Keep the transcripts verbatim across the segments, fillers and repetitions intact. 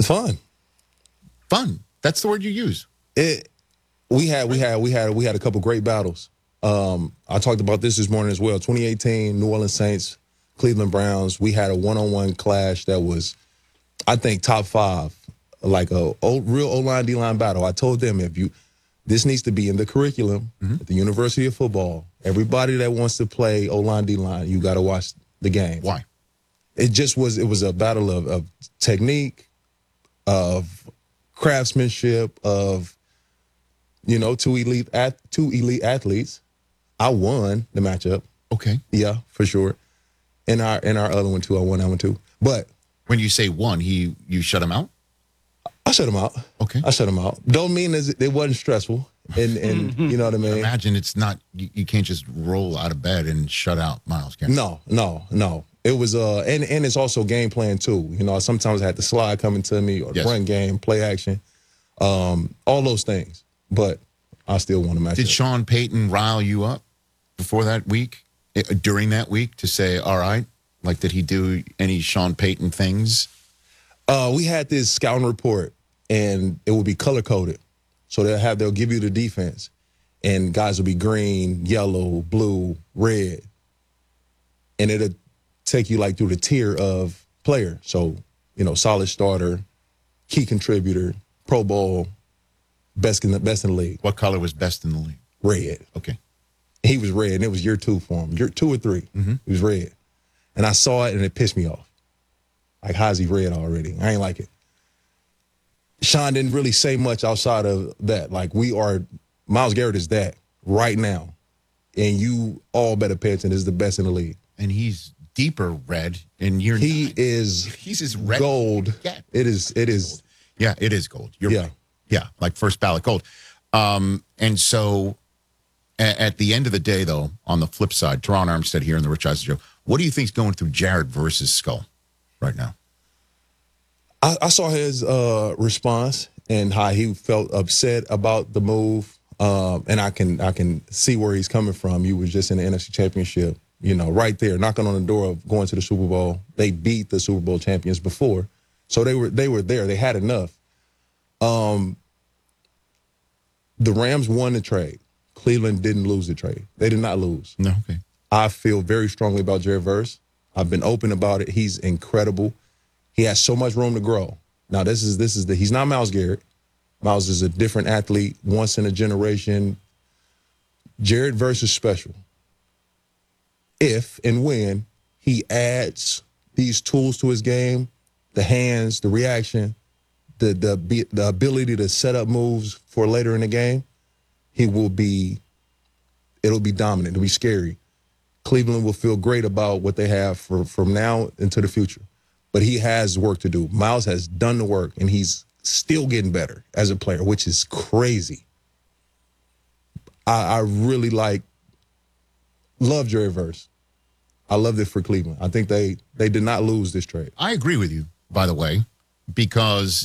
It's fun. Fun. That's the word you use. It. We had we had we had we had a couple great battles. Um, I talked about this this morning as well. twenty eighteen, New Orleans Saints, Cleveland Browns. We had a one-on-one clash that was, I think, top five, like a old, real O-line, D-line battle. I told them, if you, this needs to be in the curriculum mm-hmm. at the University of Football. Everybody that wants to play O-line, D-line, you got to watch the game. Why? It just was, it was a battle of, of technique, of craftsmanship, of, you know, two elite, at, two elite athletes. I won the matchup. Okay. Yeah, for sure. And our and our other one too. I won that one too. But when you say one, he you shut him out? I shut him out. Okay. I shut him out. Don't mean as it wasn't stressful. And and you know what I mean? Imagine it's not you, you can't just roll out of bed and shut out Myles Garrett. No, no, no. It was uh and, and it's also game plan too. You know, sometimes I had the slide coming to me or yes. run game, play action, um, all those things. But I still want to match Did up. Sean Payton rile you up before that week, during that week, to say, all right, like, did he do any Sean Payton things? Uh, we had this scouting report, and it would be color-coded. So they'll have, they'll give you the defense, and guys will be green, yellow, blue, red. And it'll take you, like, through the tier of player. So, you know, solid starter, key contributor, Pro Bowl, best in the, best in the league. What color was best in the league? Red. Okay. He was red, and it was year two for him. Year two or three. Mm-hmm. He was red. And I saw it, and it pissed me off. Like, how's he red already? I ain't like it. Sean didn't really say much outside of that. Like, we are, Myles Garrett is that right now. And you all better pay attention. This is the best in the league. And he's deeper red in year He nine. is he's as red gold. Yeah. It is, it is. Yeah, it is gold. You're yeah. right. Yeah, like first ballot gold. Um, and so a- at the end of the day, though, on the flip side, Teron Armstead here in the Rich Eisen Show, what do you think's going through Jared Verse's skull right now? I, I saw his uh, response and how he felt upset about the move. Um, and I can I can see where he's coming from. You was just in the N F C Championship, you know, right there, knocking on the door of going to the Super Bowl. They beat the Super Bowl champions before. So they were they were there. They had enough. Um, the Rams won the trade. Cleveland didn't lose the trade. They did not lose. No, okay. I feel very strongly about Jared Verse. I've been open about it. He's incredible. He has so much room to grow. Now, this is this is the he's not Myles Garrett. Myles is a different athlete, once in a generation. Jared Verse is special. If and when he adds these tools to his game, the hands, the reaction, the the the ability to set up moves for later in the game, he will be, it'll be dominant. It'll be scary. Cleveland will feel great about what they have for, from now into the future. But he has work to do. Myles has done the work, and he's still getting better as a player, which is crazy. I, I really like, love Jerry Verse. I loved it for Cleveland. I think they they did not lose this trade. I agree with you, by the way, because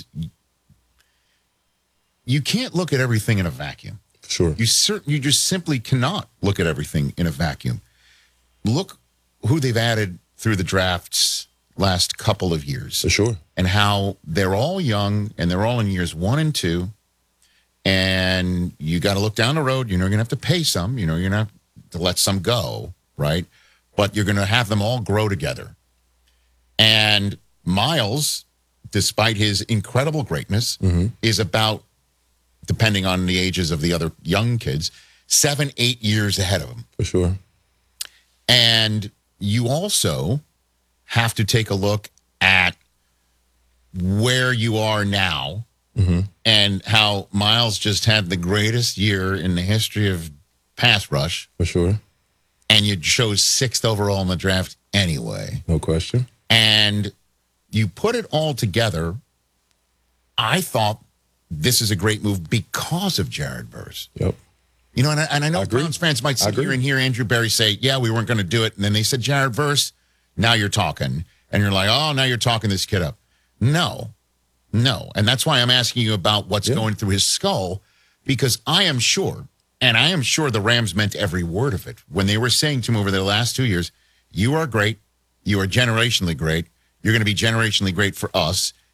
you can't look at everything in a vacuum. Sure. You certain you just simply cannot look at everything in a vacuum. Look who they've added through the drafts last couple of years. For sure. And how they're all young and they're all in years one and two. And you got to look down the road. You know, you're going to have to pay some. You know, you're going to have to let some go, right? But you're going to have them all grow together. And Myles, despite his incredible greatness, mm-hmm. is about, depending on the ages of the other young kids, seven, eight years ahead of him. For sure. And you also have to take a look at where you are now mm-hmm. and how Myles just had the greatest year in the history of pass rush. For sure. And you chose sixth overall in the draft anyway. No question. And you put it all together. I thought this is a great move because of Jared Verse. Yep. You know, and I, and I know I Browns fans might sit here and hear Andrew Berry say, yeah, we weren't going to do it. And then they said Jared Verse. Now you're talking. And you're like, oh, now you're talking this kid up. No. No. And that's why I'm asking you about what's yeah. going through his skull, because I am sure, and I am sure the Rams meant every word of it when they were saying to him over the last two years, you are great. You are generationally great. You're going to be generationally great for us.